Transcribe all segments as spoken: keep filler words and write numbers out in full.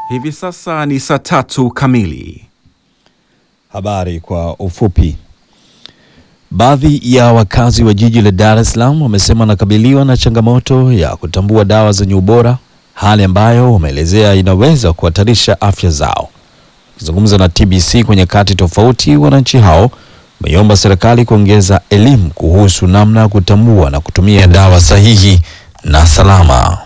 Hivi sasa ni saa tatu kamili. Habari kwa ufupi. Baadhi ya wakazi wa jiji la Dar es Salaam wamesema wanakabiliwa na changamoto ya kutambua dawa zenye ubora, hali ambayo wameelezea inaweza kuhatarisha afya zao. Wakizungumza na T B C kwenye kati tofauti, wananchi hao wameomba serikali kuongeza elimu kuhusu namna ya kutambua na kutumia dawa sahihi na salama.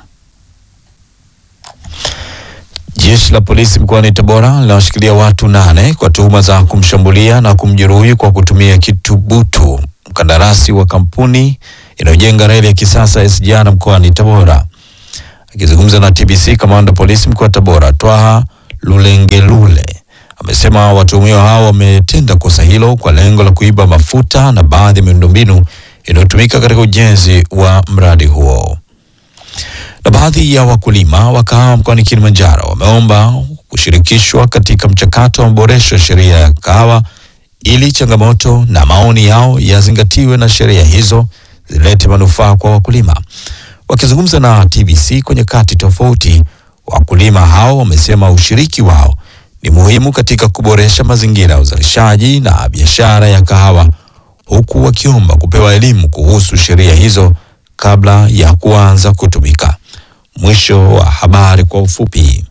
Jeshi la polisi mkoani Tabora linawashikilia watu nane kwa tuhuma za kumshambulia na kumjeruhi kwa kutumia kitu butu mkandarasi wa kampuni inayojenga reli ya kisasa S G R mkoani Tabora. Akizungumza na T B C, kamanda polisi mkoa wa Tabora Twaha Lulengelule amesema watuhumiwa hao wametenda kosa hilo kwa lengo la kuiba mafuta na baadhi ya miundombinu inayotumika katika ujenzi wa mradi huo. Na baadhi ya wakulima wa kahawa mkoani Kilimanjaro wameomba kushirikishwa katika mchakato wa maboresho ya sheria ya kahawa ili changamoto na maoni yao yazingatiwe na sheria hizo zilete manufaa kwa wakulima. Wakizungumza na T B C kwenye kati tofauti, wakulima hao wamesema ushiriki wao ni muhimu katika kuboresha mazingira ya uzalishaji na biashara ya kahawa, huku wakiomba kupewa elimu kuhusu sheria hizo kabla ya kuanza kutumika. Mwisho wa habari kwa ufupi.